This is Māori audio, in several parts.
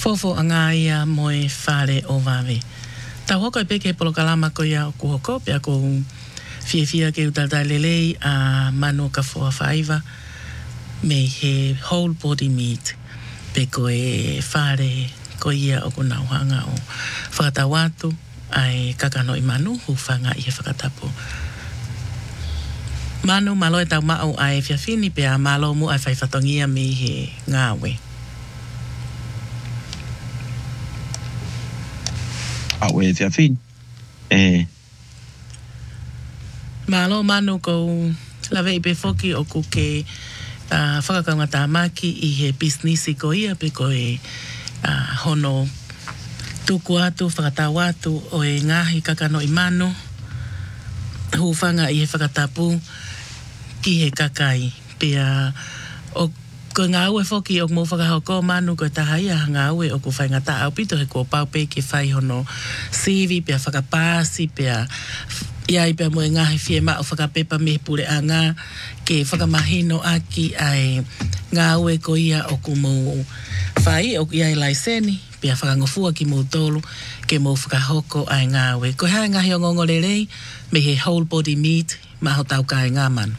Fofo anga ia moe whare o wawe. Tau hoko e peke polo kalama ko ia o kuhoko, pia ko fia ke utatai lelei a mano ka fua whaiva me he whole body meat pe ko e whare ko ia o kunauhanga o whakatawatu ai kakano i manu hu whanga i he whakatapo. Manu malo e tau mao ai whiawhini pe a malo mu ai whaifatongia me he ngāwe. Awe whiawhini. Malo manu ko lawe i pe foki o ku ke whakakaunga tāmaki i he businessi ko ia pe ko e hono tuku atu, whakatau atu o e ngahi kakano i manu hufanga i he whakatapu ki he kakai pia o ko ngā ue foki o mō whakahoko manu ko tahai a ngā ue o ku whainga ta au pito he ko paupe ki whai hono sivi pia whakapāsi pia iai pia moe ngahi fie ma o whakapepa me pure a ngā ke whakamahino aki ai ngā ue ko ia o ku mō whai o iai laiseni pia whakangofua ki mō tolu ke mō whakahoko ai ngā ue. Ko hai ngahi o ngongorelei me he whole body meat ma ho tau kai ngā manu.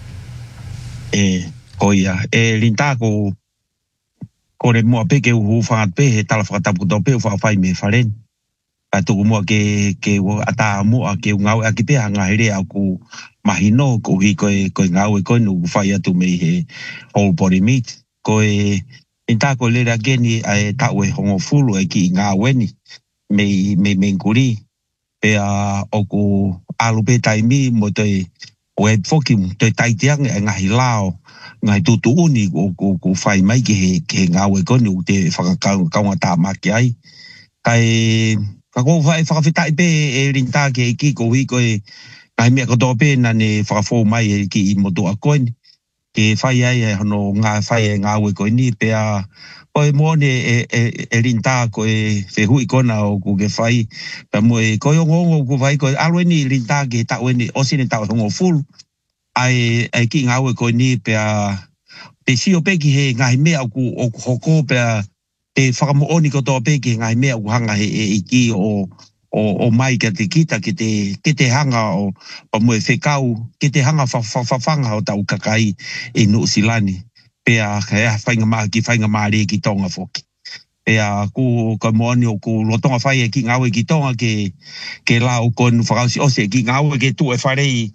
Koia, linta ko re mua peke uhu whangat pe he tala whakatapu tau pe u whakawhai me wharen. Tuku mua ke ata mua ke ngau aki pe hanga here au ku mahino ko hi koe ngau e koe nu whai atu me he whole body meat. Koe linta ko lera geni ai tau e hongo fulu e ki ngā weni me nguri. Pe o ku alu pe taimi mo te o e foki te taitiang e ngahi lao ngai tutu uni ko whai mai ke ngau e koni u te whakakaunga tā maki ai. Kai ka ko whai whakawhitai pe e rinta ke ki ko hui koe ngai mea kato pe nane whakafo mai e ki i motu a koeni. Ke whai ai e hano ngā whai e ngau e koeni pe a koe mōne e rinta koe whehui kona o ku ke whai pa moe koe o ngongo ku whai koe alueni rinta ke taueni osine tau hongo fulu. Ai ki ngau e koe ni pe si o pe ki he ngahi mea o hoko pe te whakamooni koto pe ki ngahi mea o hanga he ki o mai ka te kita ki te hanga o pa mue whekau ki te hanga whawhanga o tau kakai e New Zealand pe whainga maa ki whainga maa re ki tonga whoki. Pe ku ka moani o ku lotonga whai e ki ngau e ki tonga ke la o kon whakausi ose ki ngau e ke tu e wharei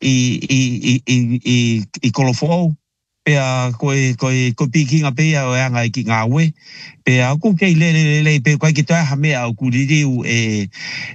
i kolofo pe koe pikinga pe o anga e ki ngau e pe ku kei le pe koe ki toa ha mea o ku ririu e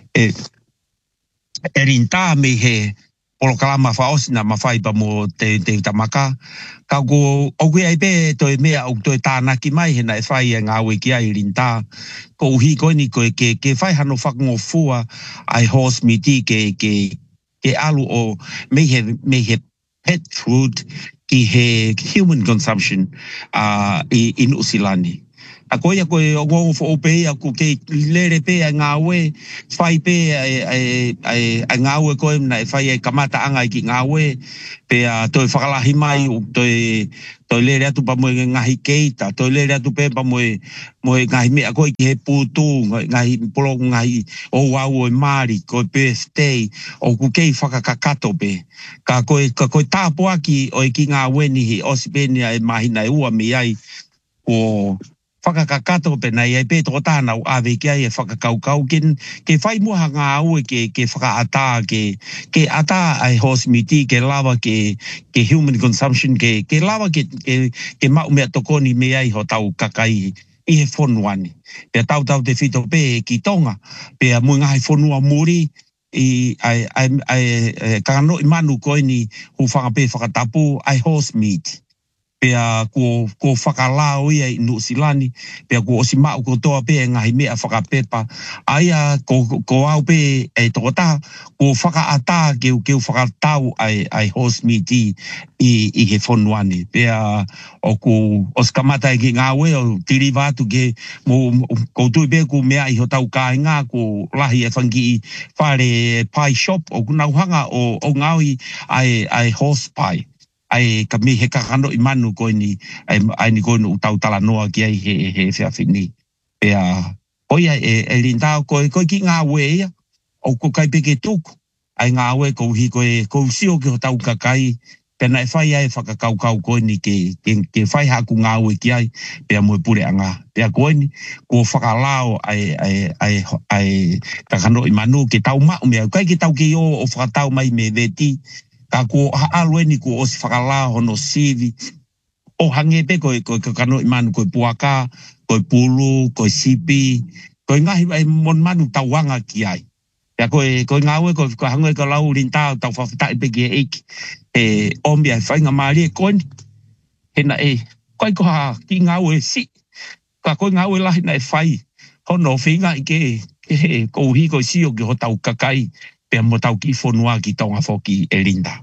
rinta me he polo kalama whaosina ma whai pa mo te tamaka. Ka ko oku ai pe toi mea o toi tānaki mai hena e whai e ngā ue ki ai rinta. Ko uhi koe ni koe ke whai hano whakangofua ai horse meat ke alu o me he pet food ki he human consumption i New Zealand. A koe o ngongo fo ope a ku ke lere pe a ngā ue, whai pe a ngā ue koe mna e whai e kamata anga i ki ngā ue, pe toi whakalahi mai, toi lere atu pa moe ngahi keita, toi lere atu pe pa moe ngahi mea koe ki he putu, ngahi polo ngahi o wau e Māori, koe birthday, o ku kei whakakakato pe. Ka koe tāpo aki o i ki ngā ue ni he osipenia e mahina e ua mi ai, o whakakakato pe nei e pe toko tāna o awe ki ai e whakakaukau ke whai mua ngā aue ke whakaata ke ata ai horse meat ke lawa ke human consumption ke lawa ke mau mea tokoni me ai ho tau kakai i he whonuani. Pea tau te whito pe ki tonga pe a mui ngai whonua muri i kakano i manu koe ni hu whakape whakatapu ai horse meat. Pea ko whakalao ia i New Zealand, pea ko osimau ko toa pe ngahi mea whakapepa. Aia ko au pe e tokota, ko whakaata ke whakatau ai horse meat i he whonuani. Pea o skamata e ki ngā ue o tiri vātu ke ko tui pe ko mea i ho tau kāinga ko lahi e whangi i whare pie shop o kunauhanga o ngaui ai horse pie. Ai ka mi he kakano i manu koe ni ai ni koe no utau tala noa ki ai he whiawhini. Pea, oia linda ko ki ngā wea, o ko kai peke tuku. Ai ngā we ko hi ko sio ki ho tau kakai, pena e whai ai whakakaukau koe ni ke whai haku ngā we ki ai, pea moe pure anga. Pea koe ni, ko whakalao ai kakano i manu ke tau mau mea, kai ke tau ke o whakatau mai me veti, ka ko haalue ni ko osi whakalao hono sivi, o hange pe koe kakano i manu koe puaka, koe pulu, koe sipi, koe ngahi ai mon manu tauanga ki ai. Ya koe ngawe koe hangoe ka lau rinta tau whawhitai peki e eiki. Ombi ai whainga maari e koe ni. Hena koe koha ki ngawe si. Ka koe ngawe lahi na e whai. Hono whinga i ke kouhi koe sio ki ho tau kakai. Pea mo tau ki whonua ki tonga whoki e rinta.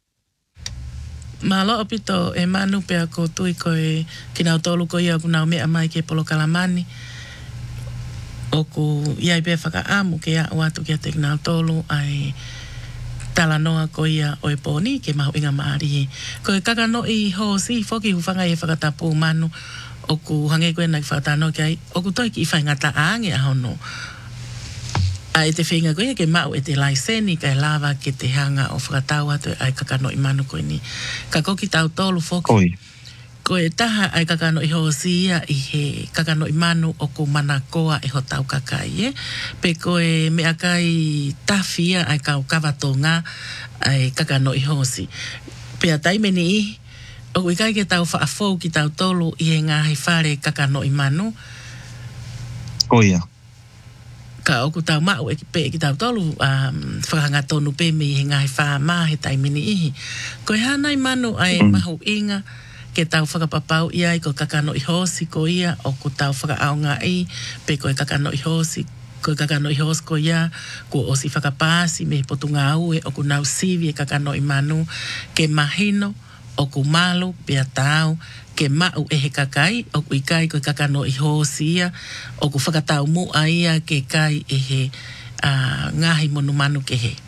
Malo opito e manu pea ko tui koe ki nau tolu ko ia ku nau mea mai ke polo kalamani. O ku iai pe whakaamu ke a watu ki a te nau tolu ai tala noa ko ia o e pōni ke mahu inga maari. Ko e kakano i ho si whoki huwhanga i whakatapu manu o ku hange koe nai whakatano ki ai o ku toi ki i whaingata aange a hono. A e te whinga koe ke mau e te laiseni kai lava ke te hanga o whakatau atu ai kakano i manu koe ni. Ka koki tau tolu whoki. Oi. Ko e taha ai kakano i hosi ia i he kakano i manu o ku mana koa e ho tau kakai, Pe ko e mea kai tawhia ai kau kawatonga ai kakano i hosi. Pe a taimeni i, o kai ke tau whaafou ki tau tolu i he ngā hei whare kakano i manu. Koia. Ka oku tau mau e pe ki tau tolu whakanga tonu pe me i he ngā hei wha mā he taimeni ihi. Ko e hana i manu ai mahu inga, ke tau whakapapau ia i ko kakano i hosi ko ia o ko tau whakaaonga i pe ko e kakano i hosi ko kakano i hosi ko ia ko osi whakapasi me potunga au e o ko nau sivi e kakano i manu ke mahino o ko malu pe a tau ke mau e he kakai o ko ikai ko kakano i hosi ia o ko whakatau mu a ia ke kai e he ngahi monu manu ke he.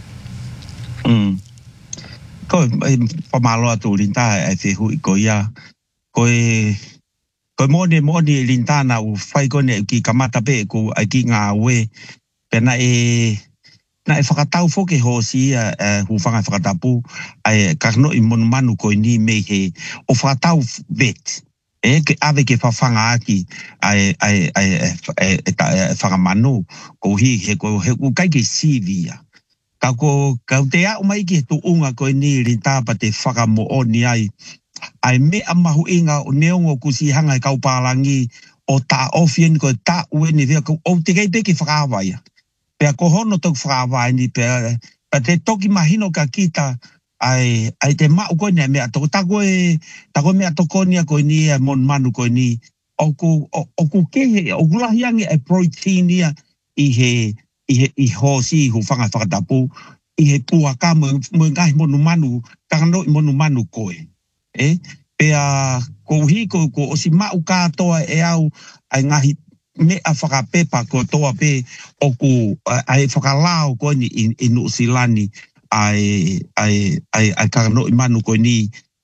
Ko pamalo atu rinta ai te hui ko ia ko mone rinta na u fai ko ne ki kamata pe ko ai ki ngā we pena na whakatau fo ke hosi hu whanga whakatapu ai kakno i monu manu ko ni me he o whakatau vet ke ave ke whawhanga aki ai whangamanu ko hi he kai ke sivia. Ka te au mai ki tu unga ko ni rinta pa te whakamo o ni ai me amahu inga o neongo kusi hanga i kaupalangi o ta ofien ko ta ueni vea ko o te kei peki whakawaia. Pea ko hono tau whakawai ni pea te toki mahino ka kita ai te mau ko ni mea toko tako mea toko ni ko ni mon manu ko ni o ku kehe o kulahiangi e protein ia i hosi hu whanga whakatapu i he puaka mo ngahi monu manu kakano i monu manu koe. Pea ko hi ko osi mau katoa e au ai ngahi me a whakapepa ko toa pe o ku ai whakalao koe ni i Nuusilani ai kakano i manu koe ni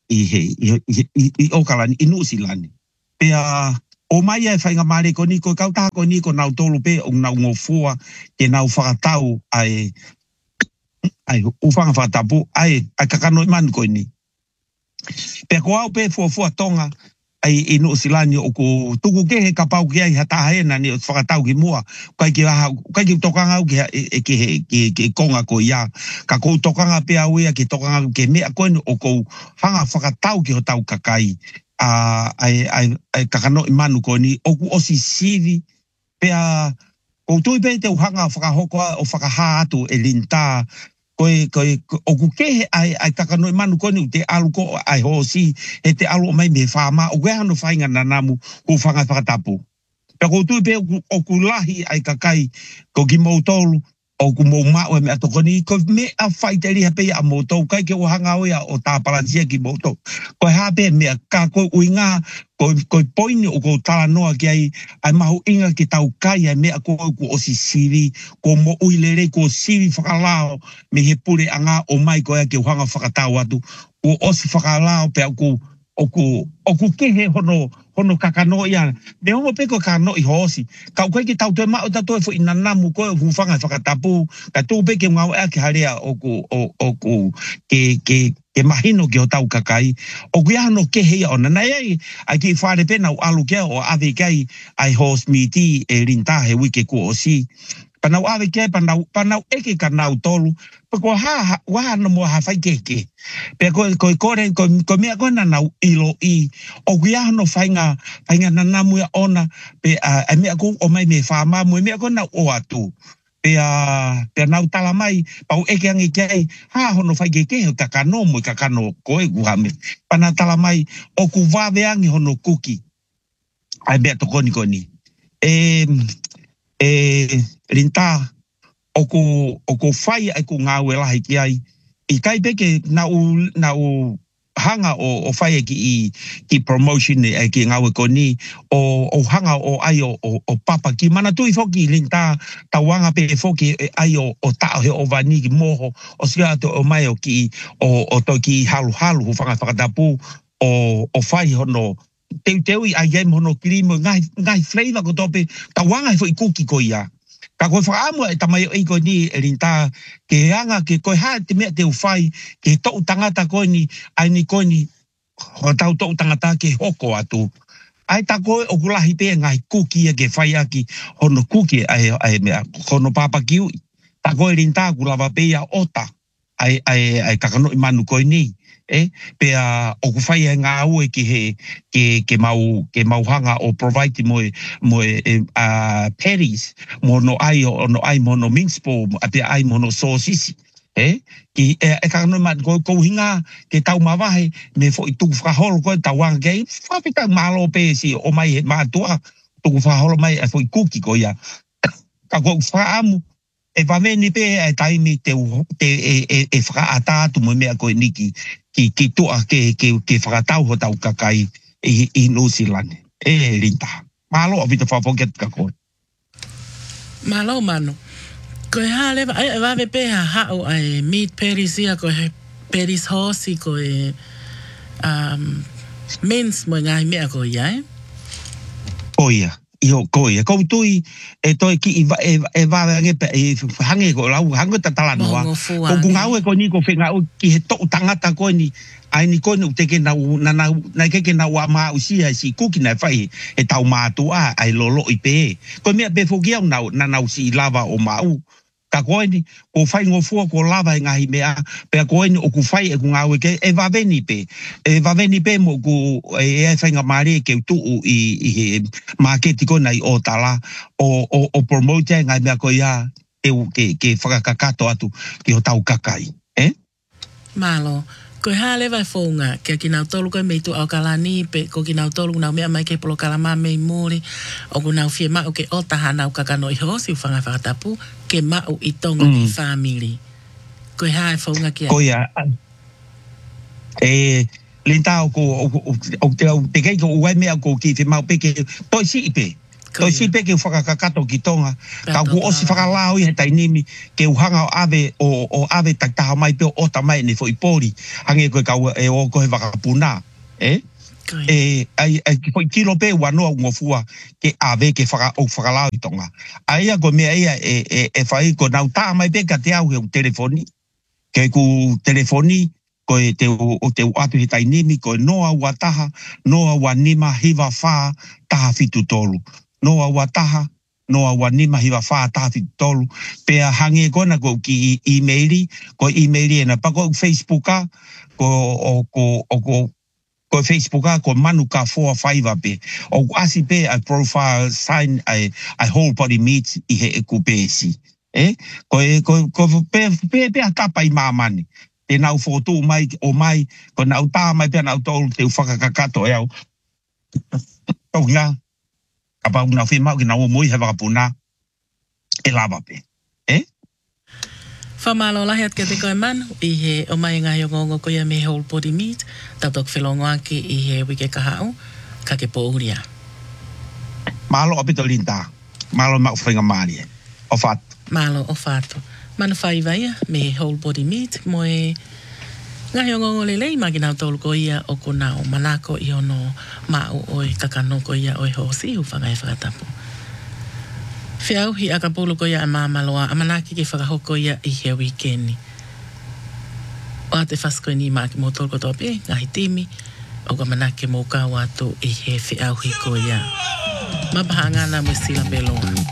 i Okalani i Nuusilani. Pea o mai ai whainga maare ko ni ko kautaha ko ni ko nau tolu pe o nau ngofua ke nau whakatau ai ufanga whakatapu ai kakano i manu ko ni. Pea ko au pe fua tonga ai i Nuusilani o ko tuku ke he kapau ki ai hataha ena ni o whakatau ki mua kai ki tokanga au ke konga ko ia ka kou tokanga pe au ia ke tokanga ke mea koe o kou hanga whakatau ki ho tau kakai ai kakano i manu ko ni oku osi sivi pea ko tui pe te uhanga whakahoko o whakaha atu e linta koe oku kehe ai kakano i manu ko ni te alu ko ai hosi he te alu o mai me whama o kwe hano whainga nanamu ko whanga whakatapu pea ko tui pe oku lahi ai kakai ko ki mautolu o ku mo mao me atoko ni ko me a faiteri hape a moto kai ke o hanga o ya o ta palansia ki moto ko ha pe me ka ko uinga ko poini o ko tala noa ki ai mahu inga ki tau kai me ko o sisiri ko mo uilere ko siri whakalao me he pure anga o mai ko ya ke hanga whakatau atu o osi whakalao pe ko oku kehe hono kakano ia me homo peko kakano I hosi ka koe ki tau te ma o tato fo ina namu koe hufanga whakatapu ka tō peke ngau ea ke harea oku ke mahino ki o tau kakai oku ia no kehe ia ona nai ai ki whare pena o alu kia o ave kai ai host miti e rinta he wike ko osi panau ave kia panau eke kanau tolu pako ha no mo ha fai keke pe ko mea ko na nau ilo I o kia no fainga nanamu ya ona pe a mea ko o mai me fama mo mea ko na o atu pe nau tala mai pau eke angi kia ha hono fai keke o kakano mo kakano koe guhame pana tala mai o ku vave angi hono kuki ai mea to koni rinta oku fai ai ku ngau e lahi ki ai I kai peke na u hanga o fai ki promotion e ki ngau e koni o hanga o ai o papa ki mana tui foki rinta tawanga pe foki ai o tao he o vani ki moho o sia to o mai o ki o to ki halu hufanga whakatapu o fai hono teu I game hono krimo ngai flavor ko tope tawanga he fo I kuki ko ia ka koe whaamu e tamai o iko ni e rinta ke anga ke koe haa te mea te uwhai ke tau tangata koe ni ai ni koe ni ho tau tangata ke hoko atu ai ta koe o kulahi pe ngai kuki e ke whai aki hono kuki ai mea hono papa kiu ta koe rinta kulava pe ia ota ai kakano I manu koe ni pe o ku whai e ngā ue ki he ke mau hanga o provide mo peris mo no ai mo no mingspo a pe ai mo no sosisi ki kakano ma ko hinga ke tau mawahe me fo I tuku whakaholo koe tau wanga kei whapita malo pe si o mai he mātua tuku whakaholo mai a fo I kuki ko ia ka koe whaamu e wameni pe e taimi te whakaata atu mo mea koe niki ki tua ke whakatau ho tau kakai I New Zealand rinta malo o vita whapoket ka koe malo mano koe lewa ai wawe pe hao ai meat peris ia koe peris hosi koe mens mo ngai mea koe ia Oia Iho koe, kou tui e toi ki e wawe ange pe e hange ko lau hange tatalano wa. Ko ngau e ko ni ko whengau ki he tau tangata koe ni ai ni koe nu teke na keke na wa maa usia si kuki na whai e tau mātua ai lolo I pe. Koe mea pe whokiau na nau si lava o mau. Ka koe ni, ko whai ngofua ko lava e ngahi mea, pe koe ni o ku whai e ku ngau e waweni pe. E waweni pe mo ku e whainga maare ke utuu I he marketi ko nei o tala, o promote ngai mea ko ia ke whakakakato atu ki o tau kakai. Malo. Koe hale vai whaunga, kia ki nau tolu koe meitu au kalani, pe ko ki nau tolu nau mea mai ke polo kalama mei mōri, o ku nau fie mau ke otaha nau kakano I hosi u whanga whakatapu, ke mau I tonga I family. Koe hae whaunga kia. Koe ia, linta o te kei ko uai mea ko ki te mau peke, toi si ipe. Toi si peke whakakakato ki tonga, ka ku osi whakalao I he tainimi, ke uhanga o ave taktaha mai peo ota mai ne fo I pori, hange koe kau e o koe whakapuna, ai foi kilo pe wanoa ngofua ke ave ke whakalao I tonga. Aia ko mea ia e whai ko nau tā mai pe ka te au he telefoni, ke ku telefoni, ko te atu he tainimi, ko noa wataha, noa wanima hiwa wha taha fitu tolu. Noa wataha, noa wanima hiwa wha taha fitu tolu. Pea hange kona ko ki emaili, ko emaili e na pako Facebooka, ko Facebooka, ko manu ka 4-5 pe. O asi pe a profile sign, I whole body meat I he eku pe si. Ko pe a tapa I mamani. Te nau fotu mai o mai, ko nau tā mai pe nau tolu te whakakakato e au. Tau ngā, ka pau nau whemau ki nau o mui he wakapuna, e lava pe. Whamalo lahi at ke te koe manu, I he o mai ngai o ngongo koia me whole body meat, tatok whelongo ake I he wike kahau, ka ke pōuria. Malo apito linta, malo mau whainga maari e, o whatu. Malo o whatu. Mana whai vaia, me whole body meat, mo e Ngahi o ngongo lelei magina tolu ko ia o kuna o manako i ono mau o e kakano ko ia o e hosi u whangai whakatapu. Whiauhi a kapulu ko ia a mamaloa a manaki ki whakahoko ia i he weekendi. O te whasko ni maki mo tolu ko tope ngahi timi o ka manake mo ka watu i he whiauhi ko ia. Mapahangana mo sila beloa.